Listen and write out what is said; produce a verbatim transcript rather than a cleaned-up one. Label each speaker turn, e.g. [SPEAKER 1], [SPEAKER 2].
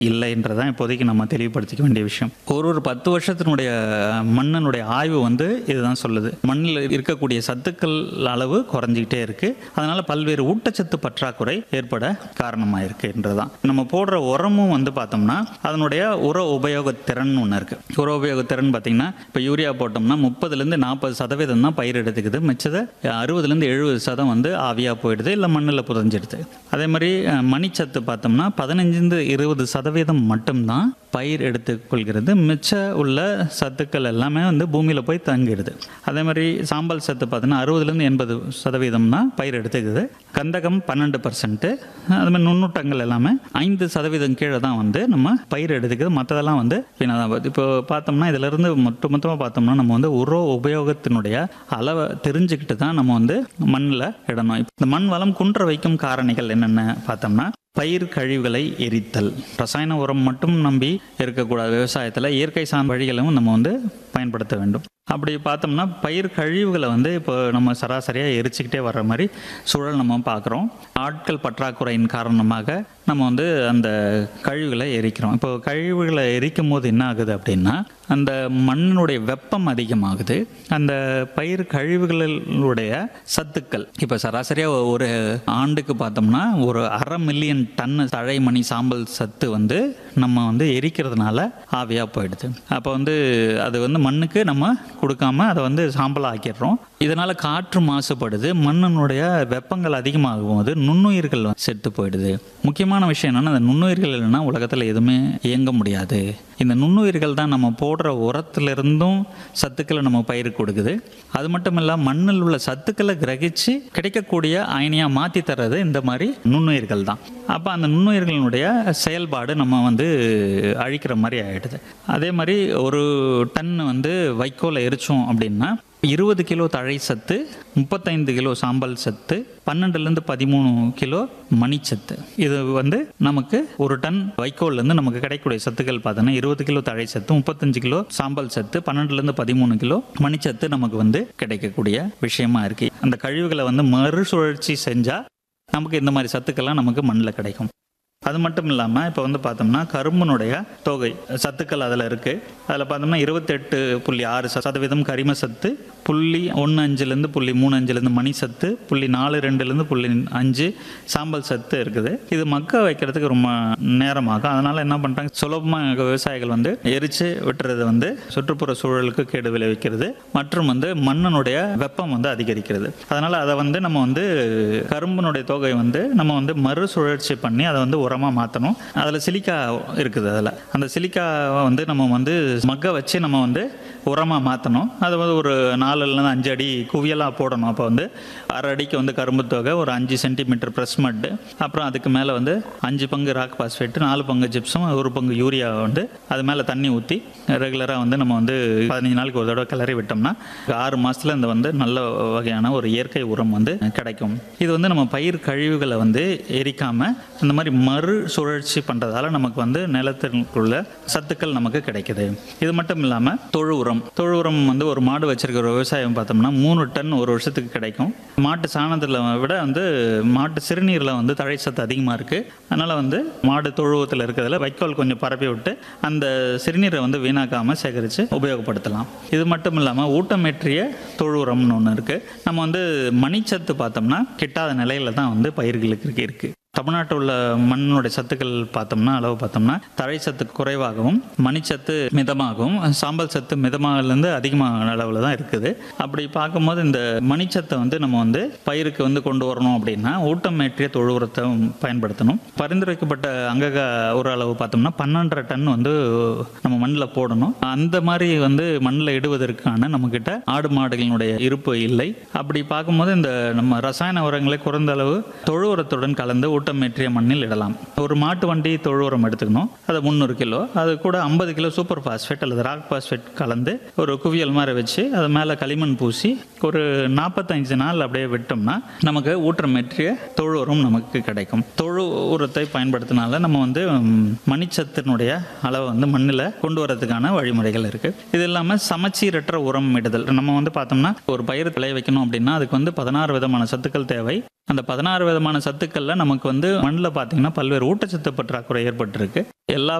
[SPEAKER 1] இல்லைன்றதான் இப்போதைக்கு நம்ம தெளிவுபடுத்திக்க வேண்டிய விஷயம். ஒரு ஒரு பத்து வருஷத்தினுடைய மண்ணினுடைய ஆய்வு வந்து இதுதான் சொல்லுது. மண்ணில் இருக்கக்கூடிய சத்துக்கள் அளவு குறைஞ்சிக்கிட்டே இருக்கு. அதனால பல்வேறு ஊட்டச்சத்து பற்றாக்குறை ஏற்பட காரணமாக இருக்குன்றதான். நம்ம போடுற உரமும் வந்து பார்த்தோம்னா அதனுடைய உர உபயோகத்திறன் ஒன்று இருக்கு. உர உபயோகத்திறன் பார்த்தீங்கன்னா இப்போ யூரியா போட்டோம்னா முப்பதுலேருந்து நாற்பது சதவீதம் தான் பயிர் எடுத்துக்குது. மிச்சதை அறுபதுலேருந்து எழுபது சதம் வந்து ஆவியாக போயிடுது, இல்லை மண்ணில் புதஞ்சிடுது. அதே மாதிரி மணிச்சத்து பார்த்தோம்னா பதினஞ்சுலேருந்து இருபது சதவீதம் மட்டும்தான் பயிர் எடுத்துக்கொள்கிறது. மிச்ச உள்ள சத்துக்கள் எல்லாமே வந்து பூமியில் போய் தங்கிடுது. அதே மாதிரி சாம்பல் சத்து பார்த்தீங்கன்னா அறுபதுலேருந்து எண்பது சதவீதம் தான் பயிர் எடுத்துக்குது. கந்தகம் பன்னெண்டு பர்சன்ட்டு, அது மாதிரி நுண்ணூட்டங்கள் எல்லாமே ஐந்து சதவீதம் கீழே தான் வந்து நம்ம பயிர் எடுத்துக்குது. மற்றதெல்லாம் வந்து வீணாதான் போகுது. இப்போ பார்த்தோம்னா இதிலிருந்து மொத்த மொத்தமாக பார்த்தோம்னா நம்ம வந்து உர உபயோகத்தினுடைய அளவை தெரிஞ்சுக்கிட்டு தான் நம்ம வந்து மண்ணில் இடணும். இந்த மண் வளம் குன்ற வைக்கும் காரணிகள் என்னென்ன பார்த்தோம்னா பயிர் கழிவுகளை எரித்தல். ரசாயன உரம் மட்டும் நம்பி இருக்கக்கூடாது. விவசாயத்தில் இயற்கை சார்ந்த வழிகளும் நம்ம வந்து பயன்படுத்த வேண்டும். அப்படி பார்த்தோம்னா பயிர் கழிவுகளை வந்து இப்போ நம்ம சராசரியாக எரிச்சிக்கிட்டே வர்ற மாதிரி சூழல் நம்ம பார்க்குறோம். ஆட்கள் பற்றாக்குறையின் காரணமாக நம்ம வந்து அந்த கழிவுகளை எரிக்கிறோம். இப்போ கழிவுகளை எரிக்கும் போது என்ன ஆகுது அப்படின்னா அந்த மண்ணினுடைய வெப்பம் அதிகமாகுது. அந்த பயிர் கழிவுகளுடைய சத்துக்கள் இப்போ சராசரியாக ஒரு ஆண்டுக்கு பார்த்தோம்னா ஒரு அரை மில்லியன் டன் தழைமணி சாம்பல் சத்து வந்து நம்ம வந்து எரிக்கிறதுனால ஆவியாக போயிடுது. அப்போ வந்து அது வந்து மண்ணுக்கு நம்ம கொடுக்காம அதை வந்து சாம்பல் ஆக்கிடுறோம். இதனால் காற்று மாசுபடுது. மண்ணினுடைய வெப்பங்கள் அதிகமாகும் போது நுண்ணுயிர்கள் செத்து போயிடுது. முக்கியமான விஷயம் என்னென்னா அந்த நுண்ணுயிர்கள் இல்லைன்னா உலகத்தில் எதுவுமே இயங்க முடியாது. இந்த நுண்ணுயிர்கள் தான் நம்ம போடுற உரத்திலிருந்தும் சத்துக்களை நம்ம பயிருக்கு கொடுக்குது. அது மட்டும் இல்லாமல் மண்ணில் உள்ள சத்துக்களை கிரகிச்சு கிடைக்கக்கூடிய அயனியாக மாற்றி தர்றது இந்த மாதிரி நுண்ணுயிர்கள் தான். அப்போ அந்த நுண்ணுயிர்களினுடைய செயல்பாடு நம்ம வந்து அழிக்கிற மாதிரி ஆகிடுது. அதே மாதிரி ஒரு டன் வந்து வைக்கோலை எரிச்சோம் அப்படின்னா இருபது கிலோ தழை சத்து, முப்பத்தைந்து கிலோ சாம்பல் சத்து, பன்னெண்டுலேருந்து பதிமூணு கிலோ மணிச்சத்து. இது வந்து நமக்கு ஒரு டன் வைக்கோல்லேருந்து நமக்கு கிடைக்கக்கூடிய சத்துக்கள் பார்த்தோன்னா இருபது கிலோ தழை சத்து, முப்பத்தஞ்சு கிலோ சாம்பல் சத்து, பன்னெண்டுலேருந்து பதிமூணு கிலோ மணிச்சத்து நமக்கு வந்து கிடைக்கக்கூடிய விஷயமா இருக்கு. அந்த கழிவுகளை வந்து மறுசுழற்சி செஞ்சால் நமக்கு இந்த மாதிரி சத்துக்கள்லாம் நமக்கு மண்ணில் கிடைக்கும். அது மட்டும் இல்லாமல் இப்போ வந்து பார்த்தோம்னா கரும்புனுடைய தொகை சத்துக்கள் அதில் இருக்குது. அதில் பார்த்தோம்னா இருபத்தெட்டு புள்ளி ஆறு சதவீதம் கரிம சத்து, புள்ளி ஒன்று அஞ்சுலேருந்து புள்ளி மூணு அஞ்சுலேருந்து மணி சத்து, புள்ளி நாலு ரெண்டுலேருந்து புள்ளி அஞ்சு சாம்பல் சத்து இருக்குது. இது மக்க வைக்கிறதுக்கு ரொம்ப நேரமாகும். அதனால் என்ன பண்ணுறாங்க, சுலபமாக விவசாயிகள் வந்து எரித்து விட்டுறது வந்து சுற்றுப்புற சூழலுக்கு கேடு விளைவிக்கிறது மற்றும் வந்து மண்ணினுடைய வெப்பம் வந்து அதிகரிக்கிறது. அதனால் அதை வந்து நம்ம வந்து கரும்பினுடைய தொகை வந்து நம்ம வந்து மறுசுழற்சி பண்ணி அதை வந்து உரமாக மாற்றணும். அதில் சிலிக்கா இருக்குது. அதில் அந்த சிலிக்காவை வந்து நம்ம வந்து மக்க வச்சு நம்ம வந்து உரமாக மாற்றணும். அதை வந்து ஒரு நாலுலேருந்து அஞ்சு அடி குவியலாக போடணும். அப்போ வந்து அரை அடிக்கு வந்து கரும்பு தொகை, ஒரு அஞ்சு சென்டிமீட்டர் ப்ரெஸ் மட்டு, அப்புறம் அதுக்கு மேலே வந்து அஞ்சு பங்கு ராக் பாஸ்பேட்டு, நாலு பங்கு ஜிப்சம், ஒரு பங்கு யூரியா வந்து அது மேலே தண்ணி ஊற்றி ரெகுலராக வந்து நம்ம வந்து பதினஞ்சு நாளைக்கு ஒரு தடவை கிளறி விட்டோம்னா ஆறு மாதத்தில் இந்த வந்து நல்ல வகையான ஒரு இயற்கை உரம் வந்து கிடைக்கும். இது வந்து நம்ம பயிர் கழிவுகளை வந்து எரிக்காமல் இந்த மாதிரி மறு சுழற்சி பண்ணுறதால நமக்கு வந்து நிலத்திற்குள்ள சத்துக்கள் நமக்கு கிடைக்குது. இது மட்டும் இல்லாமல் தொழு உரம் தொழு உரம் வந்து ஒரு மாடு வச்சிருக்கிற விவசாயம் பார்த்தோம்னா மூணு டன் ஒரு வருஷத்துக்கு கிடைக்கும். மாட்டு சாணத்தில் விட வந்து மாட்டு சிறுநீரில் வந்து தழை சத்து அதிகமாக இருக்குது. அதனால் வந்து மாடு தொழுவத்தில் இருக்கிறதுல வைக்கோல் கொஞ்சம் பரப்பி விட்டு அந்த சிறுநீரை வந்து வீணாக்காமல் சேகரித்து உபயோகப்படுத்தலாம். இது மட்டும் இல்லாமல் ஊட்டமேற்றிய தொழு உரம்னு ஒன்று இருக்குது. நம்ம வந்து மணிச்சத்து பார்த்தோம்னா கிட்டாத நிலையில் தான் வந்து பயிர்களுக்கு இருக்குது. தமிழ்நாட்டில் உள்ள மண்ணுடைய சத்துக்கள் பார்த்தோம்னா அளவு பார்த்தோம்னா தழை சத்து குறைவாகவும் மணிச்சத்து மிதமாகவும் சாம்பல் சத்து மிதமாகலேருந்து அதிகமான அளவில் தான் இருக்குது. அப்படி பார்க்கும்போது இந்த மணிச்சத்தை வந்து நம்ம வந்து பயிருக்கு வந்து கொண்டு வரணும் அப்படின்னா ஊட்டமேற்றிய தொழு உரத்தை பயன்படுத்தணும். பரிந்துரைக்கப்பட்ட அங்கக ஒரு அளவு பார்த்தோம்னா பன்னெண்டரை டன் வந்து நம்ம மண்ணில் போடணும். அந்த மாதிரி வந்து மண்ணில் இடுவதற்கான நம்மக்கிட்ட ஆடு மாடுகளினுடைய இருப்பு இல்லை. அப்படி பார்க்கும்போது இந்த நம்ம ரசாயன உரங்களை குறைந்த அளவு தொழு உரத்துடன் கலந்து ஊட்டமேற்றிய மண்ணில் இடலாம். ஒரு மாட்டு வண்டி தொழு உரம் எடுத்துக்கணும். அது முந்நூறு கிலோ, அது கூட ஐம்பது கிலோ சூப்பர் பாஸ்பேட் அல்லது ராக் பாஸ்பேட் கலந்து ஒரு குவியல் மாதிரி வச்சு அது மேலே களிமண் பூசி ஒரு நாற்பத்தஞ்சு நாள் அப்படியே விட்டோம்னா நமக்கு ஊட்டமேற்றிய தொழு உரம் நமக்கு கிடைக்கும். தொழு உரத்தை பயன்படுத்தினால நம்ம வந்து மணிச்சத்தினுடைய அளவை வந்து மண்ணில் கொண்டு வரதுக்கான வழிமுறைகள் இருக்குது. இது இல்லாமல் சமச்சீரற்ற உரம் இடுதல். நம்ம வந்து பார்த்தோம்னா ஒரு பயிர் விளைய வைக்கணும் அப்படின்னா அதுக்கு வந்து பதினாறு விதமான சத்துக்கள் தேவை. அந்த பதினாறு விதமான சத்துக்கள்ல நமக்கு வந்து மண்ணில் பார்த்தீங்கன்னா பல்வேறு ஊட்டச்சத்து பற்றாக்குறை ஏற்பட்டிருக்கு. எல்லா